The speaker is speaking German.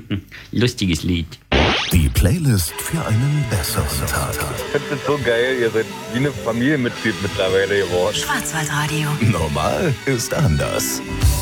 Lustiges Lied. Die Playlist für einen besseren Tag. Ich finde es so geil, ihr seid wie eine Familienmitglied mittlerweile geworden. Schwarzwaldradio. Normal ist anders.